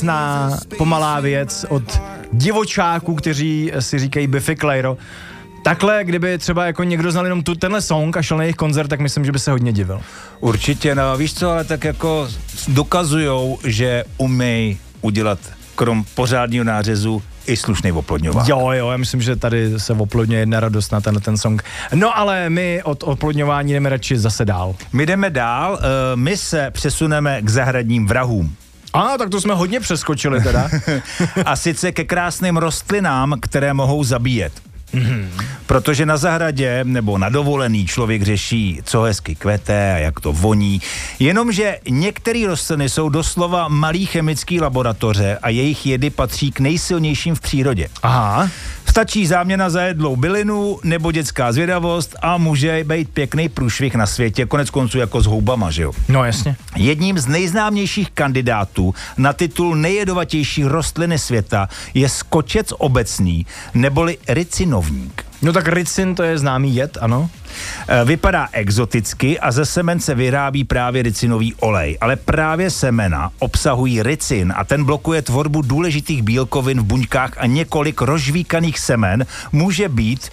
pomalá věc od divočáků, kteří si říkají Biffy Clyro. Takhle, kdyby třeba jako někdo znal jenom tenhle song a šel na jejich koncert, tak myslím, že by se hodně divil. Určitě, no víš co, ale tak jako dokazujou, že umějí udělat krom pořádního nářezu i slušný oplodňovák. Jo, já myslím, že tady se oplodňuje jedna radost na ten song. No ale my od oplodňování jdeme radši zase dál. My jdeme dál, my se přesuneme k zahradním vrahům. Tak to jsme hodně přeskočili teda. A sice ke krásným rostlinám, které mohou zabíjet. Protože na zahradě nebo na dovolený člověk řeší, co hezky kvete a jak to voní. Jenomže některé rostliny jsou doslova malý chemický laboratoře a jejich jedy patří k nejsilnějším v přírodě. Aha. Stačí záměna za jedlou bylinu nebo dětská zvědavost a může být pěkný průšvih na světě, konec konců jako s houbama, že jo? No jasně. Jedním z nejznámějších kandidátů na titul nejjedovatější rostliny světa je skočec obecný, neboli ricinovník. No tak ricin to je známý jed, ano. Vypadá exoticky a ze semen se vyrábí právě ricinový olej, ale právě semena obsahují ricin a ten blokuje tvorbu důležitých bílkovin v buňkách a několik rozžvíkaných semen může být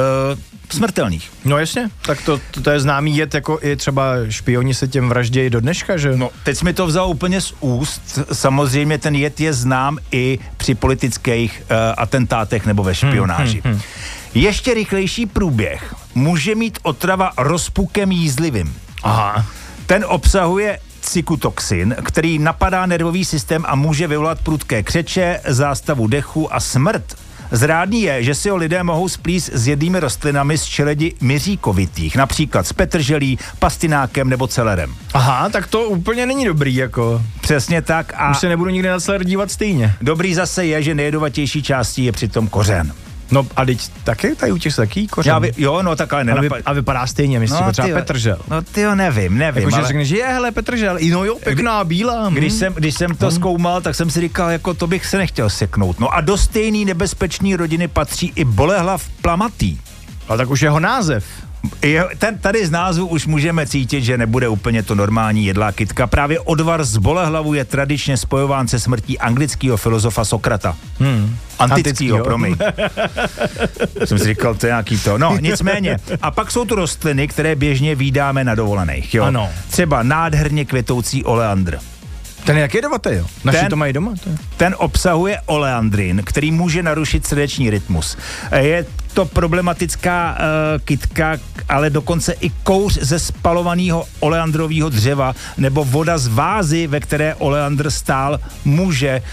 smrtelných. No jasně, tak to je známý jed, jako i třeba špioni se těm vraždějí do dneška, že? No, teď jsi mi to vzal úplně z úst, samozřejmě ten jed je znám i při politických atentátech nebo ve špionáži. Ještě rychlejší průběh může mít otrava rozpukem jízlivým. Aha. Ten obsahuje cykutoxin, který napadá nervový systém a může vyvolat prudké křeče, zástavu dechu a smrt. Zrádný je, že si ho lidé mohou splíst s jednými rostlinami z čeledi miříkovitých, například s petrželí, pastinákem nebo celerem. Aha, tak to úplně není dobrý, jako. Přesně tak. A už se nebudu nikdy na celer dívat stejně. Dobrý zase je, že nejjedovatější částí je přitom kořen. No a teď taky tady u těch taky kořen. Jo, no tak ale nenapadá. A vypadá stejně, myslím, no, třeba petržel. No tyjo, nevím. Jakože ale... řekneš, že hele, petržel, no jo, pěkná, bílá. Když jsem to zkoumal, tak jsem si říkal, jako to bych se nechtěl seknout. No a do stejný nebezpečný rodiny patří i bolehlav plamatý. Ale tak už jeho název. Tady z názvu už můžeme cítit, že nebude úplně to normální jedlá kytka. Právě odvar z bolehlavu je tradičně spojován se smrtí anglického filozofa Sokrata. Antického, promiň. Jsem si říkal, to je nějaký to. No, nicméně. A pak jsou tu rostliny, které běžně vídáme na dovolených, jo. Ano. Třeba nádherně květoucí oleandr. Ten je jak jedovatý, jo? Naši to mají doma? Ten obsahuje oleandrin, který může narušit srdeční rytmus. Je to problematická kytka, ale dokonce i kouř ze spalovaného oleandrového dřeva nebo voda z vázy, ve které oleandr stál, může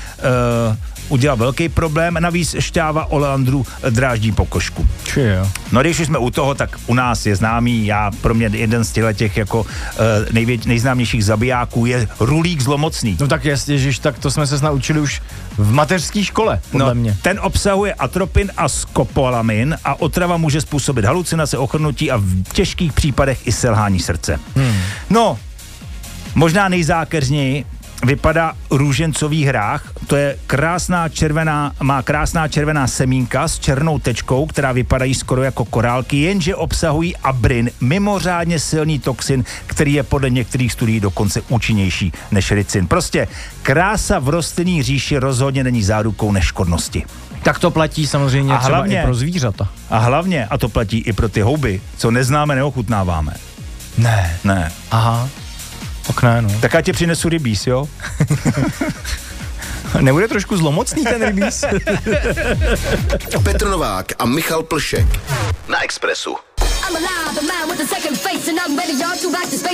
udělat velký problém. Navíc šťáva oleandru dráždí pokožku. Jo. No když už jsme u toho, tak u nás je známý, pro mě jeden z těch jako nejznámějších zabijáků je rulík zlomocný. No tak ježiš, tak to jsme se naučili už v mateřské škole, podle mě. Ten obsahuje atropin a skopolamin a otrava může způsobit halucinace, ochrnutí a v těžkých případech i selhání srdce. No, možná nejzákeřněji vypadá růžencový hrách, to je má krásná červená semínka s černou tečkou, která vypadají skoro jako korálky, jenže obsahují abrin, mimořádně silný toxin, který je podle některých studií dokonce účinnější než ricin. Prostě krása v rostlinní říši rozhodně není zárukou neškodnosti. Tak to platí samozřejmě a třeba hlavně, i pro zvířata. A hlavně, a to platí i pro ty houby, co neznáme, neochutnáváme. Ne. Aha. Tak ne, no. Tak já ti přinesu rybíz, jo? Nebude trošku zlomocný ten rybíz? Petr Novák a Michal Plšek na Expressu.